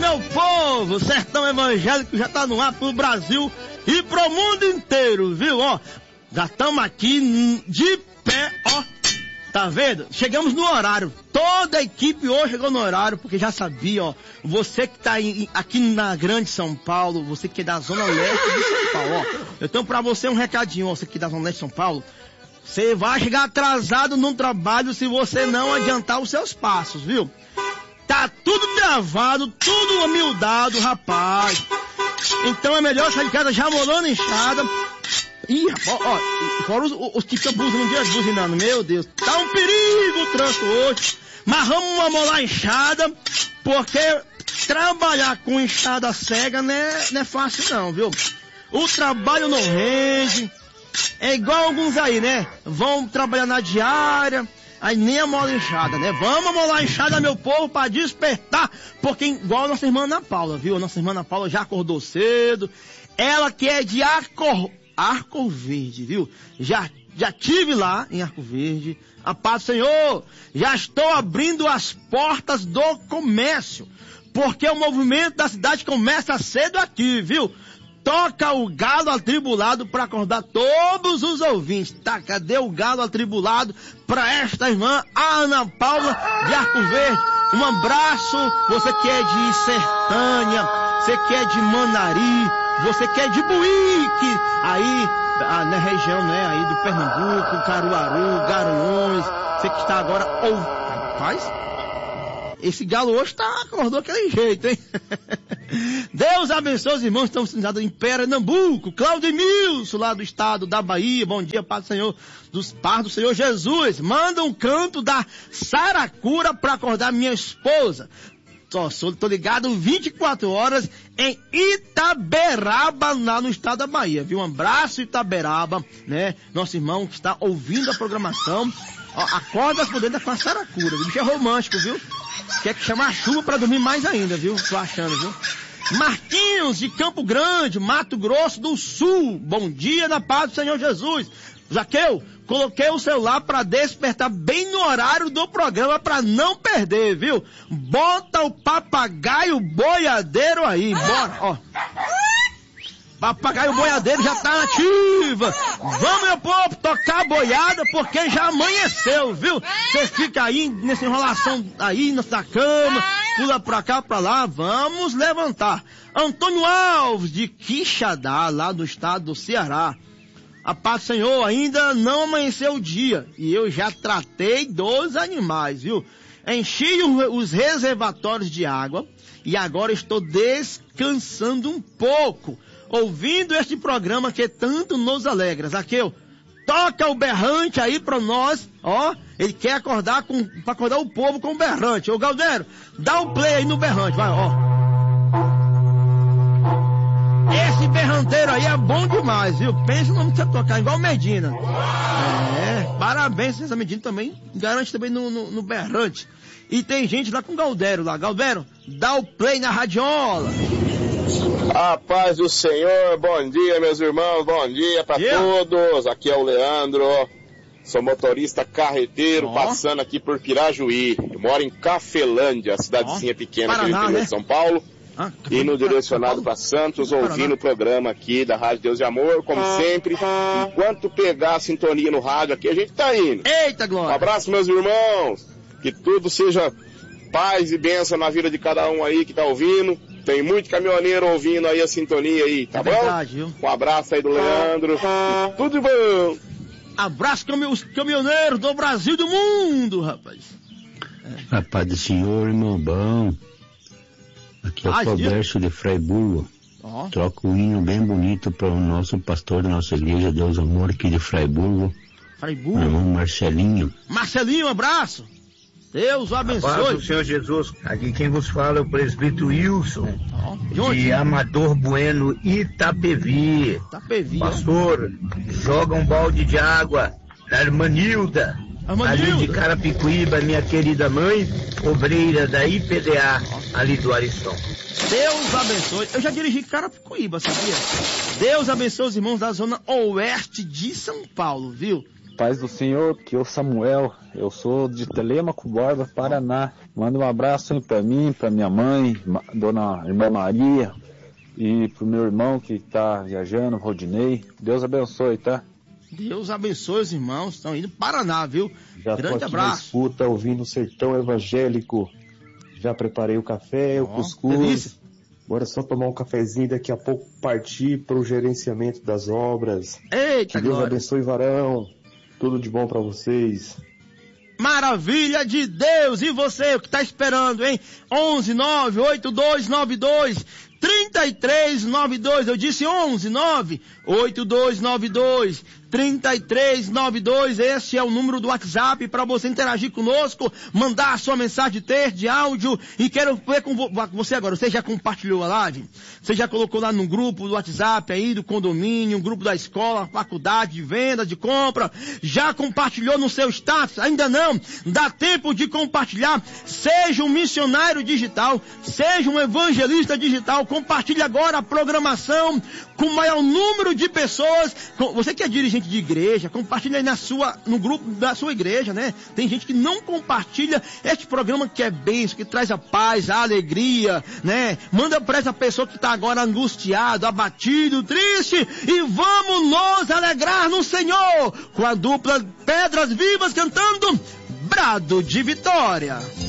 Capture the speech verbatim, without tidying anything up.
meu povo, Sertão Evangélico já tá no ar pro Brasil e pro mundo inteiro, viu? Ó, já estamos aqui de pé, ó. Tá vendo? Chegamos no horário. Toda a equipe hoje chegou no horário, porque já sabia, ó. Você que tá em, aqui na Grande São Paulo, você que é da Zona Leste de São Paulo, ó. Eu tenho pra você um recadinho, ó. Você que é da Zona Leste de São Paulo. Você vai chegar atrasado no trabalho se você não adiantar os seus passos, viu? Tá tudo travado, tudo amildado, rapaz. Então é melhor sair de casa já molando enxada. Ih, rapaz, ó, fora os, os que ficam buzinando, buzinando, meu Deus, tá um perigo o trânsito hoje. Mas vamos amolar enxada, porque trabalhar com enxada cega não é, não é fácil não, viu? O trabalho não rende, é igual alguns aí, né? Vão trabalhar na diária, aí nem amola enxada, né? Vamos amolar enxada, meu povo, pra despertar, porque igual a nossa irmã Ana Paula, viu? A nossa irmã Ana Paula já acordou cedo, ela que é de Arco, Arco Verde, viu? Já, já tive lá em Arco Verde, a paz do Senhor, já estou abrindo as portas do comércio, porque o movimento da cidade começa cedo aqui, viu? Toca o galo atribulado para acordar todos os ouvintes. Tá, cadê o galo atribulado para esta irmã Ana Paula de Arco Verde? Um abraço, você que é de Sertânia, você que é de Manari, você que é de Buíque, aí ah, na região, né, aí do Pernambuco, Caruaru, Garanhuns, você que está agora ouvindo. Rapaz, esse galo hoje tá, acordou aquele jeito, hein? Deus abençoe os irmãos que estão sintonizados em Pernambuco. Cláudio Milson, lá do estado da Bahia. Bom dia, Pai do Senhor, dos pais do Senhor Jesus. Manda um canto da Saracura para acordar minha esposa. Tô, tô ligado vinte e quatro horas em Itaberaba, lá no estado da Bahia, viu? Um abraço, Itaberaba, né? Nosso irmão que está ouvindo a programação. Ó, acorda as poderes com a Saracura, o bicho é romântico, viu? Quer que chamar a chuva pra dormir mais ainda, viu? Tô achando, viu? Marquinhos, de Campo Grande, Mato Grosso do Sul. Bom dia, na paz do Senhor Jesus. Zaqueu, coloquei o celular pra despertar bem no horário do programa pra não perder, viu? Bota o papagaio boiadeiro aí, bora, ó. Papagaio boiadeiro já tá ativa. Vamos, meu povo, tocar a boiada, porque já amanheceu, viu? Você fica aí nessa enrolação aí na cama, pula pra cá, pra lá, vamos levantar. Antônio Alves, de Quixadá, lá do estado do Ceará. A paz do Senhor, ainda não amanheceu o dia, e eu já tratei dos animais, viu? Enchi os reservatórios de água, e agora estou descansando um pouco, ouvindo este programa que tanto nos alegra. Zaqueu, toca o berrante aí pra nós, ó. Ele quer acordar com, pra acordar o povo com o berrante. Ô Galdero, dá o play aí no berrante, vai, ó. Esse berranteiro aí é bom demais, viu? Pensa no nome que você tocar, igual Medina. É, parabéns, essa Medina também garante também no, no, no berrante. E tem gente lá com o Galdero lá. Galdero, dá o play na radiola. A paz do Senhor, bom dia meus irmãos, bom dia para todos, aqui é o Leandro, sou motorista carreteiro, oh. passando aqui por Pirajuí, eu moro em Cafelândia, cidadezinha oh. pequena aqui no interior né? de São Paulo, ah, indo direcionado para Santos, ouvindo o programa aqui da Rádio Deus e Amor, como sempre, enquanto pegar a sintonia no rádio aqui, a gente tá indo. Eita, glória! Um abraço meus irmãos, que tudo seja paz e bênção na vida de cada um aí que tá ouvindo. Tem muito caminhoneiro ouvindo aí a sintonia aí, tá é bom? Verdade, viu? Um abraço aí do Leandro. Tudo bom? Abraço os caminhoneiros do Brasil e do mundo, rapaz. É. A paz do Senhor, irmão bom. Aqui é o Roberto de Fraiburgo. Oh. Troca o hino bem bonito para o nosso pastor da nossa igreja, Deus Amor, aqui de Fraiburgo. Fraiburgo? Meu irmão Marcelinho. Marcelinho, um abraço. Deus o abençoe. A paz do Senhor Jesus. Aqui quem vos fala é o presbítero Wilson, é. de Amador Bueno, Itapevi. Itapevi. Pastor, joga um balde de água na Irmanilda, ali de Carapicuíba, minha querida mãe, obreira da I P D A, ali do Ariston. Deus abençoe. Eu já dirigi Carapicuíba, sabia? Deus abençoe os irmãos da zona oeste de São Paulo, viu? paz do Senhor, que é o Samuel, eu sou de Telêmaco Borba, Paraná. Manda um abraço aí pra mim, pra minha mãe, dona Irmã Maria, e pro meu irmão que tá viajando, Rodinei. Deus abençoe, tá? Deus abençoe os irmãos, estão indo para Paraná, viu? Já Grande tô aqui abraço. Na escuta, ouvindo o Sertão Evangélico. Já preparei o café, oh, o cuscuz. Delícia. Bora só tomar um cafezinho e daqui a pouco partir para o gerenciamento das obras. Eita, que Deus glória. abençoe, varão. Tudo de bom para vocês. Maravilha de Deus! E você, o que tá esperando, hein? onze nove oito dois nove dois três três nove dois. Eu disse onze nove oito dois nove dois três três nove dois. Esse é o número do WhatsApp para você interagir conosco, mandar a sua mensagem de texto, de áudio. E quero ver com você agora. Você já compartilhou a live? Você já colocou lá no grupo do WhatsApp aí, do condomínio, grupo da escola, faculdade, de venda, de compra? Já compartilhou no seu status? Ainda não? Dá tempo de compartilhar. Seja um missionário digital, seja um evangelista digital. Compartilhe agora a programação com o maior número de pessoas. Você que é dirigente de igreja, compartilha aí na sua, no grupo da sua igreja, né? Tem gente que não compartilha este programa que é bênção, que traz a paz, a alegria, né? Manda para essa pessoa que está agora angustiado, abatido, triste, e vamos nos alegrar no Senhor com a dupla Pedras Vivas cantando Brado de Vitória.